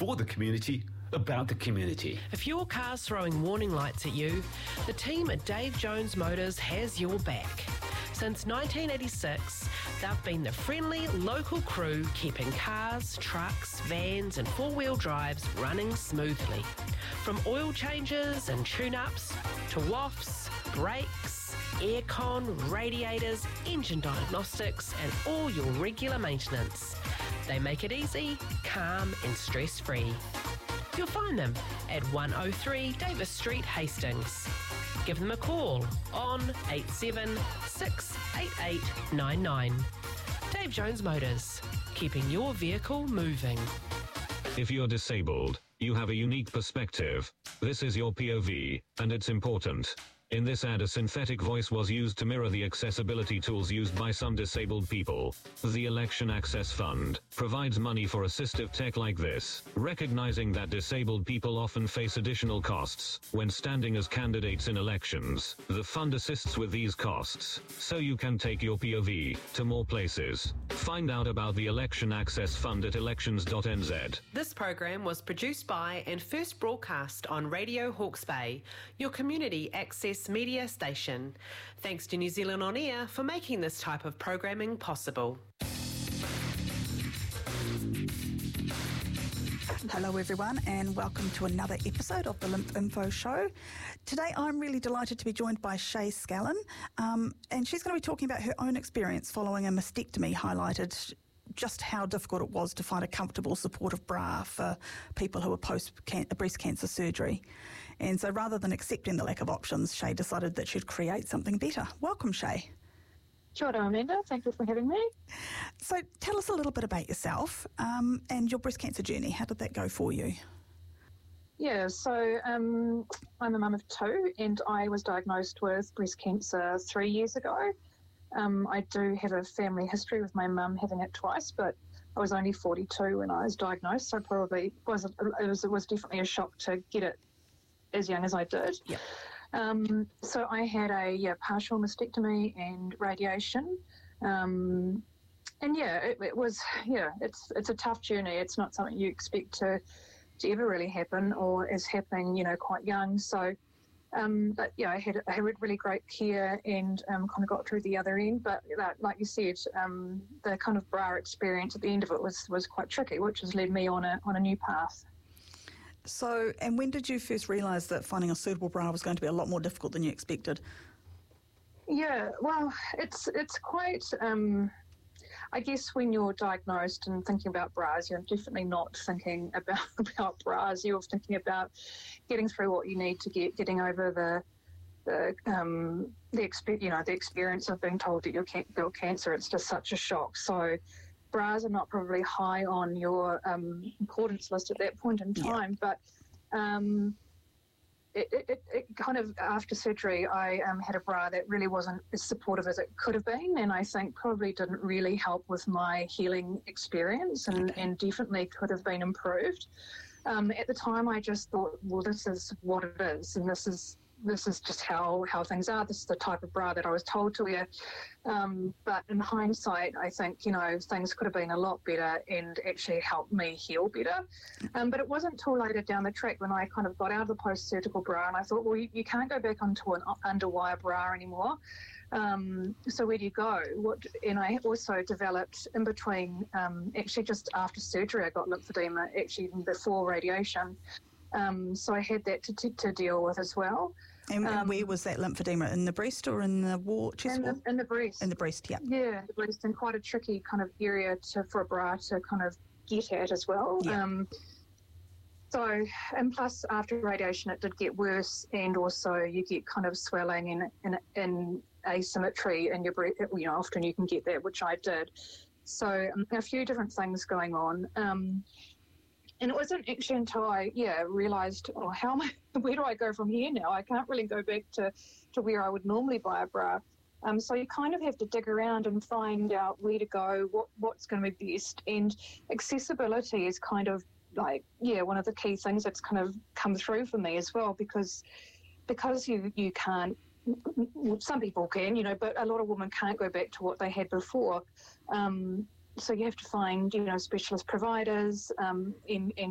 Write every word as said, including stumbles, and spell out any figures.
for the community, about the community. If your car's throwing warning lights at you, the team at Dave Jones Motors has your back. Since nineteen eighty-six, they've been the friendly local crew keeping cars, trucks, vans and four-wheel drives running smoothly. From oil changes and tune-ups to wafts, brakes, aircon, radiators, engine diagnostics and all your regular maintenance. They make it easy, calm and stress-free. You'll find them at one oh three Davis Street, Hastings. Give them a call on eight seven six eight eight nine nine. Dave Jones Motors, keeping your vehicle moving. If you're disabled, you have a unique perspective. This is your P O V, and it's important. In this ad, a synthetic voice was used to mirror the accessibility tools used by some disabled people. The Election Access Fund provides money for assistive tech like this, recognizing that disabled people often face additional costs when standing as candidates in elections. The fund assists with these costs, so you can take your P O V to more places. Find out about the Election Access Fund at elections dot n z. This program was produced by and first broadcast on Radio Hawke's Bay, your community access media station. Thanks to New Zealand On Air for making this type of programming possible. Hello everyone and welcome to another episode of the Lymph Info Show. Today I'm really delighted to be joined by Shay Scallon um, and she's going to be talking about her own experience following a mastectomy, highlighted just how difficult it was to find a comfortable, supportive bra for people who were post-breast cancer surgery. And so rather than accepting the lack of options, Shay decided that she'd create something better. Welcome, Shay. Kia ora, Amanda. Thank you for having me. So tell us a little bit about yourself um, and your breast cancer journey. How did that go for you? Yeah, so um, I'm a mum of two and I was diagnosed with breast cancer three years ago. Um, I do have a family history with my mum having it twice, but I was only forty-two when I was diagnosed, so probably wasn't, it was, it was definitely a shock to get it as young as I did. Yeah. Um, so I had a yeah, partial mastectomy and radiation. Um, and yeah, it, it was, yeah, it's it's a tough journey. It's not something you expect to, to ever really happen or is happening, you know, quite young. So, um, but yeah, I had, I had really great care and um, kind of got through the other end. But like, like you said, um, the kind of bra experience at the end of it was, was quite tricky, which has led me on a on a new path. So, and when did you first realise that finding a suitable bra was going to be a lot more difficult than you expected? Yeah, well, it's it's quite, um, I guess when you're diagnosed and thinking about bras, you're definitely not thinking about, about bras. You're thinking about getting through what you need to get, getting over the, the um, the expe- you know, the experience of being told that you're can- got cancer. It's just such a shock. So bras are not probably high on your um, importance list at that point in time, yeah. but um, it, it, it kind of, after surgery, I um, had a bra that really wasn't as supportive as it could have been, and I think probably didn't really help with my healing experience and, okay. and definitely could have been improved. Um, at the time, I just thought, well, this is what it is, and this is this is just how, how things are. This is the type of bra that I was told to wear. Um, but in hindsight, I think, you know, things could have been a lot better and actually helped me heal better. Um, but it wasn't till later down the track when I kind of got out of the post-surgical bra and I thought, well, you, you can't go back onto an underwire bra anymore. Um, so where do you go? What? And I also developed in between, um, actually just after surgery, I got lymphedema, actually even before radiation. Um, so I had that to, to, to deal with as well. And, um, and where was that lymphedema? In the breast or in the wall, chest in wall? the, in the breast. In the breast, yeah. Yeah, the breast, and quite a tricky kind of area to, for a bra to kind of get at as well. Yeah. Um, so, and plus after radiation it did get worse, and also you get kind of swelling and, and, and asymmetry in your breast. You know, often you can get that, which I did. So um, a few different things going on. Um, And it wasn't actually until I, yeah, realised, oh, how am I, where do I go from here now? I can't really go back to, to where I would normally buy a bra. Um, so you kind of have to dig around and find out where to go, what what's going to be best. And accessibility is kind of like, yeah, one of the key things that's kind of come through for me as well, because because you, you can't, some people can, you know, but a lot of women can't go back to what they had before. Um So you have to find, you know, specialist providers um, in, in